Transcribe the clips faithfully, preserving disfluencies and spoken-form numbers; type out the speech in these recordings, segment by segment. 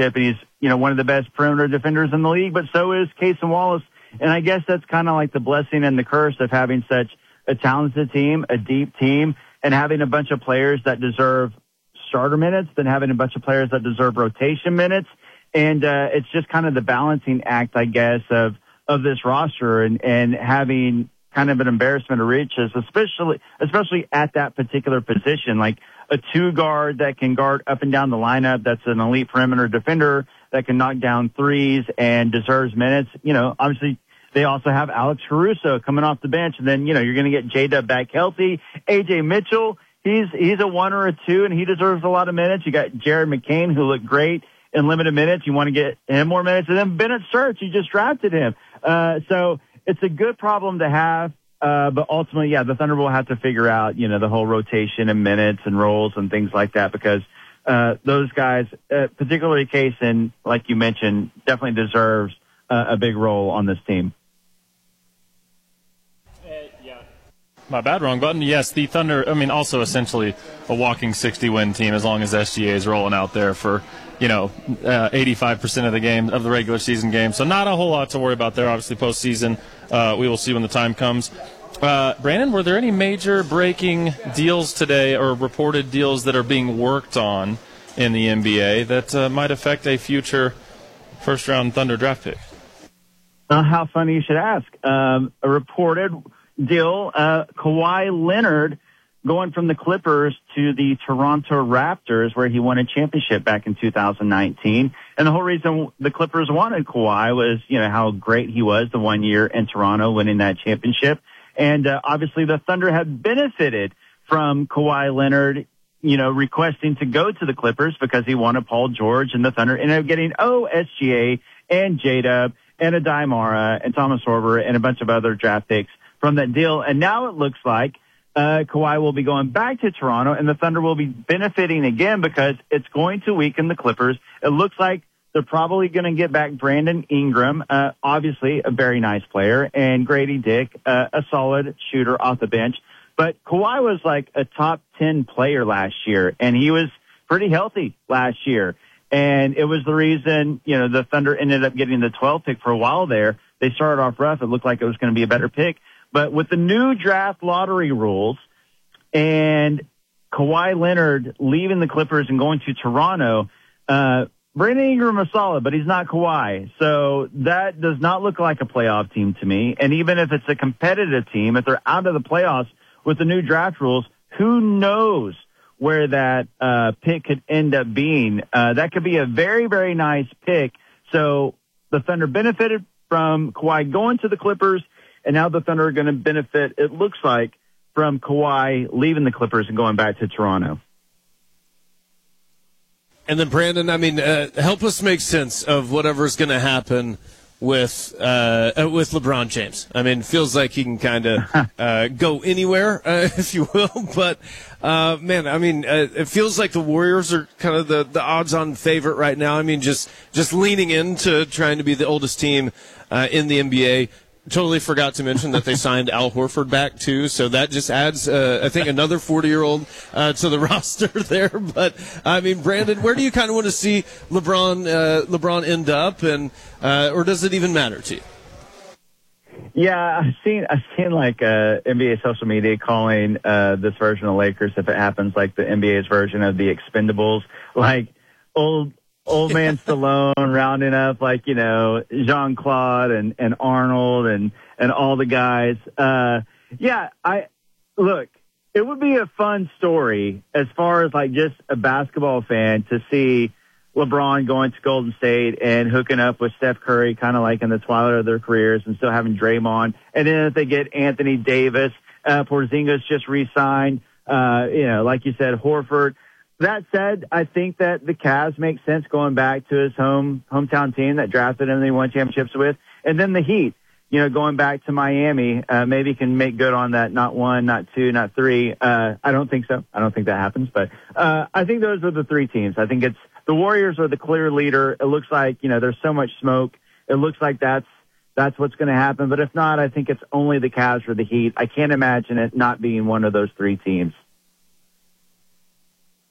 championship, and he's, you know, one of the best perimeter defenders in the league, but so is Cason Wallace. And I guess that's kind of like the blessing and the curse of having such a talented team, a deep team, and having a bunch of players that deserve starter minutes than having a bunch of players that deserve rotation minutes. And uh, it's just kind of the balancing act, I guess, of, of this roster and, and having kind of an embarrassment of riches, especially, especially at that particular position, like a two guard that can guard up and down the lineup. That's an elite perimeter defender that can knock down threes and deserves minutes. You know, obviously they also have Alex Caruso coming off the bench. And then, you know, you're going to get J-Dub back healthy. A J Mitchell, he's, he's a one or a two and he deserves a lot of minutes. You got Jared McCain, who looked great in limited minutes. You want to get him more minutes. And then Bennett Search, you just drafted him. Uh, so it's a good problem to have. Uh, but ultimately, yeah, the Thunder will have to figure out, you know, the whole rotation and minutes and roles and things like that because, uh, those guys, uh, particularly Cason, like you mentioned, definitely deserves uh, a big role on this team. My bad, wrong button. Yes, the Thunder, I mean, also essentially a walking sixty-win team as long as S G A is rolling out there for, you know, uh, eighty-five percent of the game, of the regular season game. So not a whole lot to worry about there. Obviously, postseason, uh, we will see when the time comes. Uh, Brandon, were there any major breaking deals today or reported deals that are being worked on in the N B A that uh, might affect a future first-round Thunder draft pick? Uh, how funny you should ask. Um, a reported deal, uh, Kawhi Leonard going from the Clippers to the Toronto Raptors, where he won a championship back in two thousand nineteen. And the whole reason the Clippers wanted Kawhi was, you know, how great he was the one year in Toronto winning that championship. And uh, obviously the Thunder have benefited from Kawhi Leonard, you know, requesting to go to the Clippers because he wanted Paul George, and the Thunder ended up getting, oh, S G A and J-Dub and Adai Mara and Thomas Horber and a bunch of other draft picks from that deal. And now it looks like uh Kawhi will be going back to Toronto, and the Thunder will be benefiting again because it's going to weaken the Clippers. It looks like they're probably going to get back Brandon Ingram, uh obviously a very nice player, and Grady Dick, uh, a solid shooter off the bench. But Kawhi was like a top ten player last year, and he was pretty healthy last year. And it was the reason, you know, the Thunder ended up getting the twelfth pick for a while there. They started off rough. It looked like it was going to be a better pick. But with the new draft lottery rules and Kawhi Leonard leaving the Clippers and going to Toronto, uh, Brandon Ingram is solid, but he's not Kawhi. So that does not look like a playoff team to me. And even if it's a competitive team, if they're out of the playoffs with the new draft rules, who knows where that uh, pick could end up being. Uh, that could be a very, very nice pick. So the Thunder benefited from Kawhi going to the Clippers, and now the Thunder are going to benefit, it looks like, from Kawhi leaving the Clippers and going back to Toronto. And then, Brandon, I mean, uh, help us make sense of whatever's going to happen with uh, with LeBron James. I mean, it feels like he can kind of uh, go anywhere, uh, if you will. But, uh, man, I mean, uh, it feels like the Warriors are kind of the, the odds-on favorite right now. I mean, just, just leaning into trying to be the oldest team uh, in the N B A. Totally forgot to mention that they signed Al Horford back, too, so that just adds, uh, I think, another forty-year-old uh, to the roster there. But, I mean, Brandon, where do you kind of want to see LeBron uh, LeBron end up, and uh, or does it even matter to you? Yeah, I've seen, I've seen like uh, N B A social media calling uh, this version of Lakers, if it happens, like the N B A's version of the Expendables, like old old man Stallone rounding up like, you know, Jean-Claude and, and Arnold and, and all the guys. Uh, yeah, I, look, it would be a fun story as far as like just a basketball fan to see LeBron going to Golden State and hooking up with Steph Curry kind of like in the twilight of their careers and still having Draymond. And then if they get Anthony Davis, uh, Porzingis just re-signed, uh, you know, like you said, Horford. That said, I think that the Cavs make sense going back to his home hometown team that drafted him and they won championships with. And then the Heat, you know, going back to Miami, uh, maybe can make good on that not one, not two, not three. Uh, I don't think so. I don't think that happens. But uh, I think those are the three teams. I think it's the Warriors are the clear leader. It looks like, you know, there's so much smoke. It looks like that's that's what's going to happen. But if not, I think it's only the Cavs or the Heat. I can't imagine it not being one of those three teams.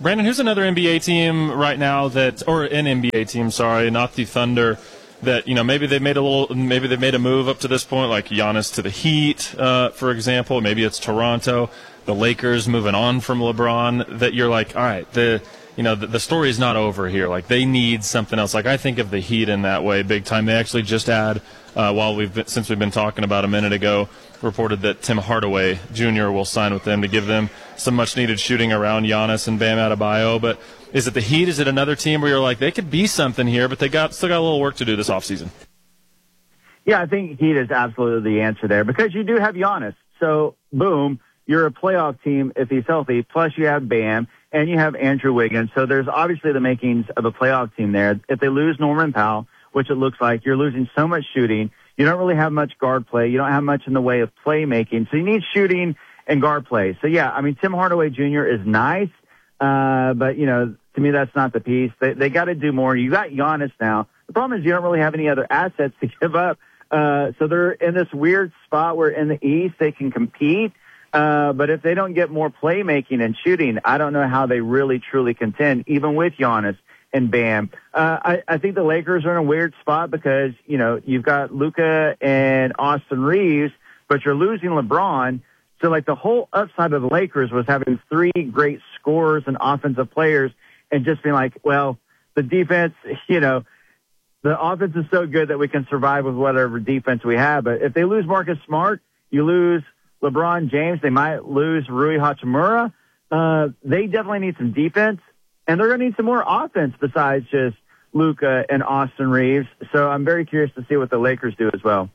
Brandon, who's another N B A team right now that, or an N B A team, sorry, not the Thunder, that, you know, maybe they made a little, maybe they made a move up to this point, like Giannis to the Heat, uh, for example. Maybe it's Toronto, the Lakers moving on from LeBron, that you're like, all right, the, you know, the, the story is not over here. Like, they need something else. Like, I think of the Heat in that way big time. They actually just add, uh, while we've been, since we've been talking about a minute ago, reported that Tim Hardaway Junior will sign with them to give them some much-needed shooting around Giannis and Bam Adebayo. But is it the Heat? Is it another team where you're like, they could be something here, but they got still got a little work to do this offseason? Yeah, I think Heat is absolutely the answer there because you do have Giannis. So, boom, you're a playoff team if he's healthy, plus you have Bam, and you have Andrew Wiggins. So there's obviously the makings of a playoff team there. If they lose Norman Powell, which it looks like, you're losing so much shooting. You don't really have much guard play. You don't have much in the way of playmaking. So you need shooting and guard play. So, yeah, I mean, Tim Hardaway Junior is nice, uh, but, you know, to me, that's not the piece. They, they got to do more. You got Giannis now. The problem is you don't really have any other assets to give up. Uh, so they're in this weird spot where in the East they can compete. Uh, but if they don't get more playmaking and shooting, I don't know how they really truly contend, even with Giannis and Bam. Uh, I, I think the Lakers are in a weird spot because, you know, you've got Luka and Austin Reeves, but you're losing LeBron. So, like, the whole upside of the Lakers was having three great scorers and offensive players and just being like, well, the defense, you know, the offense is so good that we can survive with whatever defense we have. But if they lose Marcus Smart, you lose LeBron James, they might lose Rui Hachimura. Uh, they definitely need some defense. And they're going to need some more offense besides just Luka and Austin Reeves. So I'm very curious to see what the Lakers do as well.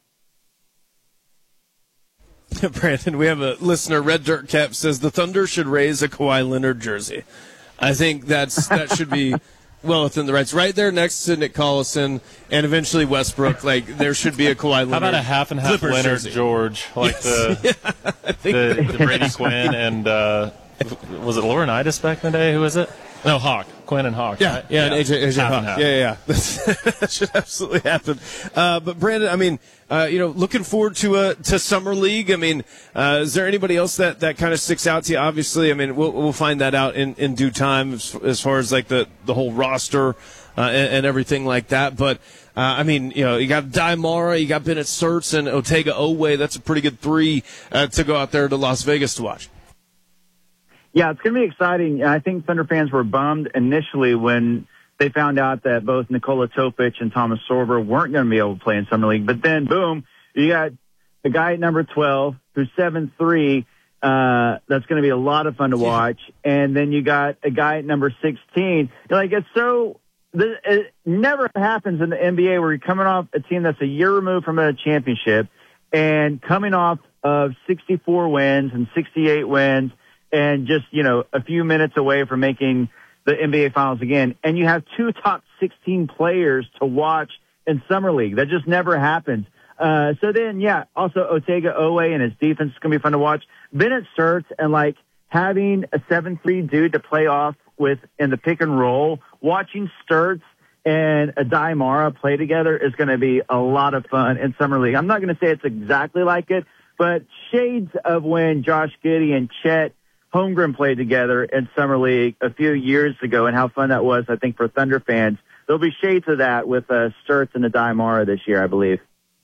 Brandon, we have a listener, Red Dirt Cap, says the Thunder should raise a Kawhi Leonard jersey. I think that's that should be well within the rights. Right there next to Nick Collison and eventually Westbrook, like there should be a Kawhi Leonard. How about a half and half Clippers Leonard jersey. George, like Yes. the, Yeah, I think the the Brady Quinn and uh, was it Laurinaitis back in the day? Who is it? No, Hawk. Quinn and Hawk. Yeah, right? yeah, and A J, A J Half Hawk. and half. Yeah, yeah, yeah. that should absolutely happen. Uh, but Brandon, I mean, uh, you know, looking forward to uh, to summer league. I mean, uh, is there anybody else that, that kind of sticks out to you? Obviously, I mean, we'll we'll find that out in, in due time as, as far as like the, the whole roster uh, and, and everything like that. But uh, I mean, you know, you got Daimara, you got Bennett Sertz, and Otega Oweh. That's a pretty good three uh, to go out there to Las Vegas to watch. Yeah, it's going to be exciting. I think Thunder fans were bummed initially when they found out that both Nikola Topic and Thomas Sorber weren't going to be able to play in Summer League. But then, boom, you got the guy at number twelve who's seven three. Uh, that's going to be a lot of fun to watch. And then you got a guy at number sixteen. You're like, it's so – it never happens in the N B A where you're coming off a team that's a year removed from a championship and coming off of sixty-four wins and sixty-eight wins and just, you know, a few minutes away from making the N B A Finals again. And you have two top sixteen players to watch in Summer League. That just never happens. Uh, so then, yeah, also Otega Oweh and his defense is going to be fun to watch. Bennett Sertz and, like, having a seven three dude to play off with in the pick and roll, watching Sturts and a Daimara play together is going to be a lot of fun in Summer League. I'm not going to say it's exactly like it, but shades of when Josh Giddey and Chet Holmgren played together in Summer League a few years ago and how fun that was, I think, for Thunder fans. There'll be shades of that with uh, Sturts and the Daimara this year, I believe.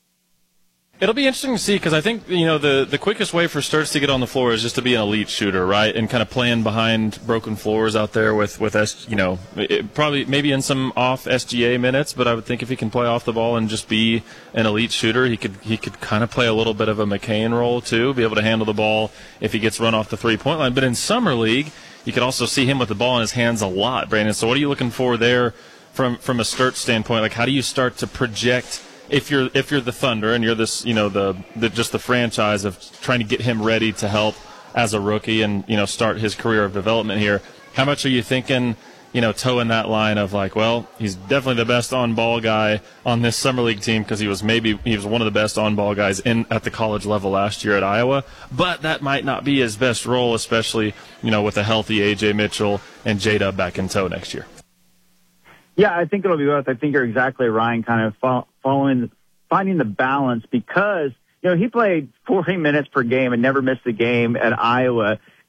It'll be interesting to see because I think, you know, the, the quickest way for Sturts to get on the floor is just to be an elite shooter, right? And kind of playing behind broken floors out there with, with S, you know, it, probably maybe in some off S G A minutes, but I would think if he can play off the ball and just be an elite shooter, he could he could kind of play a little bit of a McCain role too, be able to handle the ball if he gets run off the three-point line. But in Summer League, you could also see him with the ball in his hands a lot, Brandon. So what are you looking for there from, from a Sturts standpoint? Like, how do you start to project if you're if you're the Thunder and you're this, you know, the, the just the franchise of trying to get him ready to help as a rookie and, you know, start his career of development here, how much are you thinking, you know, toeing that line of like, well, he's definitely the best on-ball guy on this Summer League team because he was maybe he was one of the best on-ball guys in at the college level last year at Iowa, but that might not be his best role, especially, you know, with a healthy A J Mitchell and J-Dub back in tow next year. Yeah, I think it'll be both. I think you're exactly right, kind of fo- following, finding the balance because, you know, he played forty minutes per game and never missed a game at Iowa.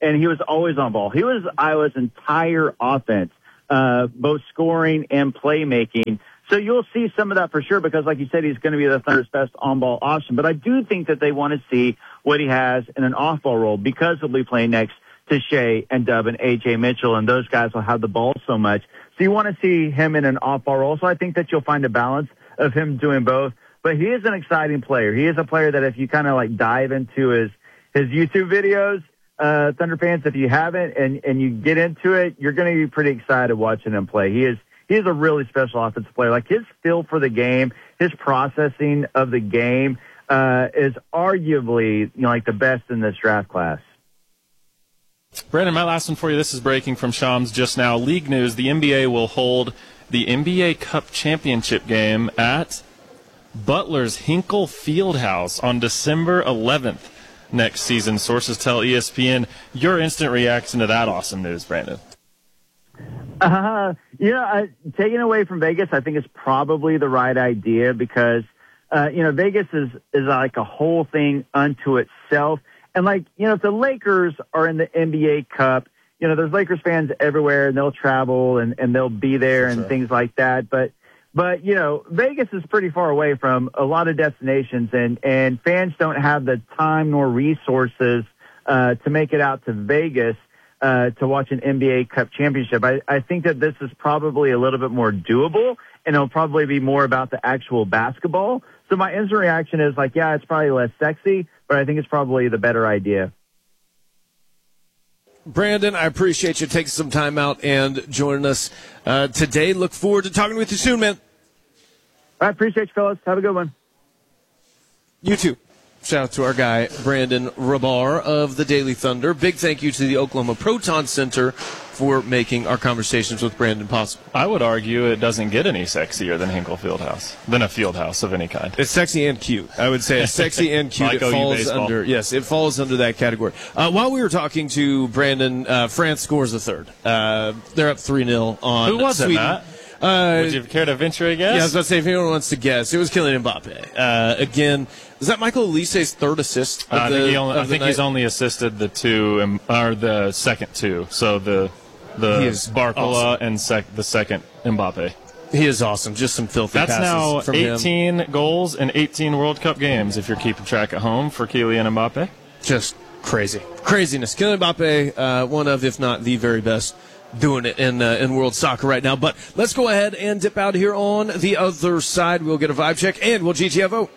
and he was always on ball. He was Iowa's entire offense, uh, both scoring and playmaking. So you'll see some of that for sure because, like you said, he's going to be the Thunder's best on-ball option. But I do think that they want to see what he has in an off-ball role because he'll be playing next to Shea and Dub and A J Mitchell, and those guys will have the ball so much. So you want to see him in an off-ball role. So I think that you'll find a balance of him doing both. But he is an exciting player. He is a player that if you kind of like dive into his his YouTube videos, uh, Thunder fans, if you haven't and, and you get into it, you're going to be pretty excited watching him play. He is he is a really special offensive player. Like his feel for the game, his processing of the game uh, is arguably you know like the best in this draft class. Brandon, my last one for you. This is breaking from Shams just now. League news, the N B A will hold the N B A Cup Championship game at Butler's Hinkle Fieldhouse on December eleventh next season. Sources tell E S P N. Your instant reaction to that awesome news, Brandon? Uh, yeah, uh, taking away from Vegas, I think is probably the right idea because, uh, you know, Vegas is, is like a whole thing unto itself. And, like, you know, if the Lakers are in the N B A Cup, you know, there's Lakers fans everywhere, and they'll travel, and, and they'll be there and sure. things like that. But, but you know, Vegas is pretty far away from a lot of destinations, and, and fans don't have the time nor resources uh, to make it out to Vegas uh, to watch an N B A Cup championship. I, I think that this is probably a little bit more doable, and it'll probably be more about the actual basketball. So my instant reaction is like, yeah, it's probably less sexy, but I think it's probably the better idea. Brandon, I appreciate you taking some time out and joining us uh, today. Look forward to talking with you soon, man. I appreciate you, fellas. Have a good one. You too. Shout out to our guy, Brandon Rabar of the Daily Thunder. Big thank you to the Oklahoma Proton Center for making our conversations with Brandon possible. I would argue it doesn't get any sexier than Hinkle Fieldhouse, than a field house of any kind. It's sexy and cute. I would say it's sexy and cute. Like it falls baseball. under yes, it falls under that category. Uh, while we were talking to Brandon, uh, France scores a third. Uh, they're up three nil on Who was Sweden. it, Matt? Uh, Would you care to venture a guess? Yeah, I was about to say, if anyone wants to guess, it was Kylian Mbappe. Uh, again, is that Michael Elise's third assist? Uh, I the, think, he only, I think night? he's only assisted the two, um, or the second two. So the the Barcola awesome. and sec, the second Mbappe. He is awesome. Just some filthy That's passes now from eighteen him. goals in eighteen World Cup games, if you're keeping track at home, for Kylian Mbappe. Just crazy. Craziness. Kylian Mbappe, uh, one of, if not the very best, doing it in uh, in world soccer right now. But let's go ahead and dip out here on the other side. We'll get a vibe check, and we'll G T F O.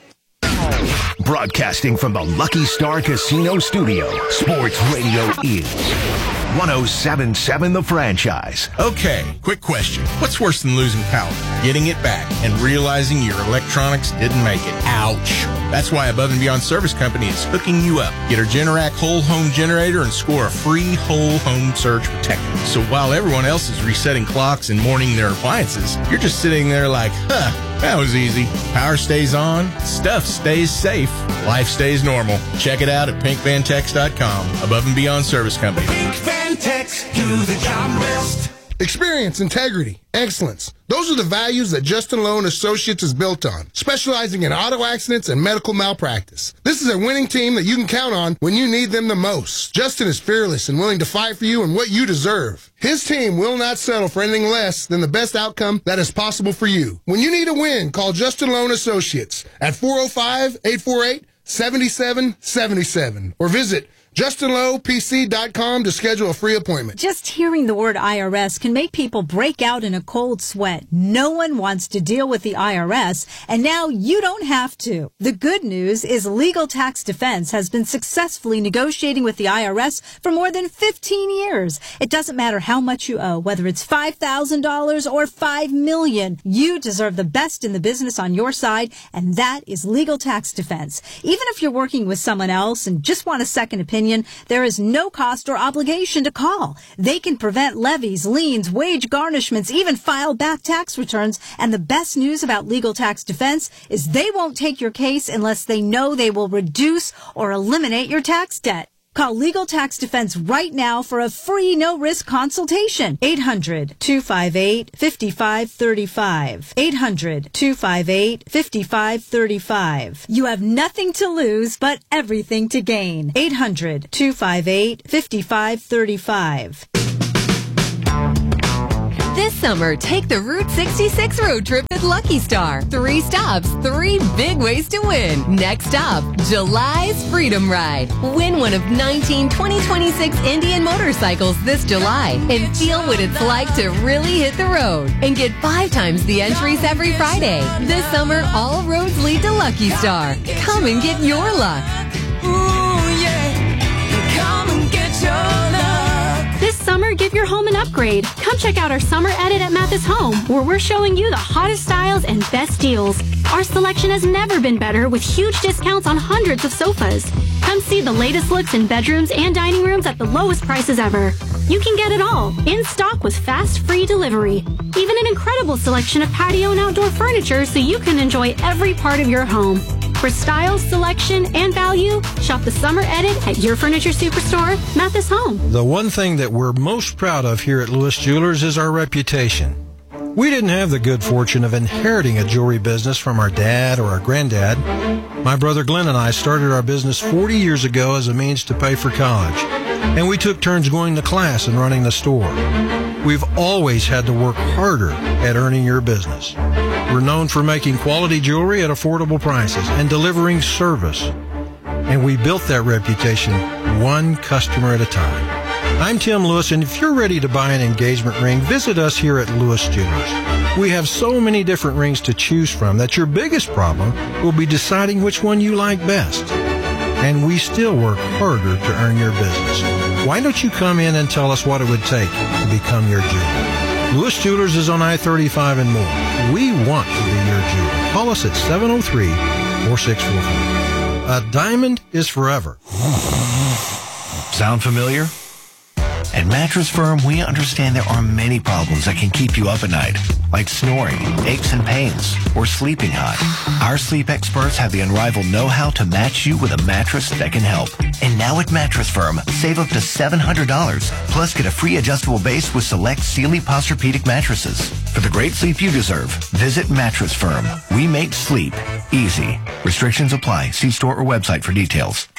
Broadcasting from the Lucky Star Casino Studio, Sports Radio is one oh seven point seven The Franchise. Okay, quick question. What's worse than losing power? Getting it back and realizing your electronics didn't make it. Ouch. That's why Above and Beyond Service Company is hooking you up. Get our Generac whole home generator and score a free whole home surge protector. So while everyone else is resetting clocks and mourning their appliances, you're just sitting there like, huh, that was easy. Power stays on, stuff stays safe, life stays normal. Check it out at pink van tex dot com. Above and Beyond Service Company. Pink Van Tex, do the job best. Experience, integrity, excellence. Those are the values that Justin Lowe and Associates is built on, specializing in auto accidents and medical malpractice. This is a winning team that you can count on when you need them the most. Justin is fearless and willing to fight for you and what you deserve. His team will not settle for anything less than the best outcome that is possible for you. When you need a win, call Justin Lowe and Associates at four oh five, eight four eight, seven seven seven seven or visit Justin Lowe P C dot com to schedule a free appointment. Just hearing the word I R S can make people break out in a cold sweat. No one wants to deal with the I R S, and now you don't have to. The good news is Legal Tax Defense has been successfully negotiating with the I R S for more than fifteen years. It doesn't matter how much you owe, whether it's five thousand dollars or five million dollars. You deserve the best in the business on your side, and that is Legal Tax Defense. Even if you're working with someone else and just want a second opinion, there is no cost or obligation to call. They can prevent levies, liens, wage garnishments, even file back tax returns. And the best news about Legal Tax Defense is they won't take your case unless they know they will reduce or eliminate your tax debt. Call Legal Tax Defense right now for a free no-risk consultation. eight hundred, two five eight, five five three five. eight hundred, two five eight, five five three five. You have nothing to lose, but everything to gain. eight hundred, two five eight, five five three five. This summer, take the Route sixty-six road trip at Lucky Star. Three stops, three big ways to win. Next stop, July's Freedom Ride. Win one of nineteen twenty twenty-six Indian motorcycles this July and feel what it's like to really hit the road. And get five times the entries every Friday. This summer, all roads lead to Lucky Star. Come and get your luck. Ooh, yeah. Come and get your luck. This summer, give your home an upgrade. Come check out our summer edit at Mathis Home, where we're showing you the hottest styles and best deals. Our selection has never been better, with huge discounts on hundreds of sofas. Come see the latest looks in bedrooms and dining rooms at the lowest prices ever. You can get it all, in stock with fast, free delivery. Even an incredible selection of patio and outdoor furniture so you can enjoy every part of your home. For style, selection, and value, shop the summer edit at your furniture superstore, Mathis Home. The one thing that we're most proud of here at Lewis Jewelers is our reputation. We didn't have the good fortune of inheriting a jewelry business from our dad or our granddad. My brother Glenn and I started our business forty years ago as a means to pay for college, and we took turns going to class and running the store. We've always had to work harder at earning your business. We're known for making quality jewelry at affordable prices and delivering service. And we built that reputation one customer at a time. I'm Tim Lewis, and if you're ready to buy an engagement ring, visit us here at Lewis Jewelers. We have so many different rings to choose from that your biggest problem will be deciding which one you like best. And we still work harder to earn your business. Why don't you come in and tell us what it would take to become your jeweler? Lewis Jewelers is on I thirty-five and more. We want to be your jeweler. Call us at seven oh three, four six four four. A diamond is forever. Sound familiar? At Mattress Firm, we understand there are many problems that can keep you up at night, like snoring, aches and pains, or sleeping hot. Our sleep experts have the unrivaled know-how to match you with a mattress that can help. And now at Mattress Firm, save up to seven hundred dollars, plus get a free adjustable base with select Sealy Posturepedic mattresses. For the great sleep you deserve, visit Mattress Firm. We make sleep easy. Restrictions apply. See store or website for details.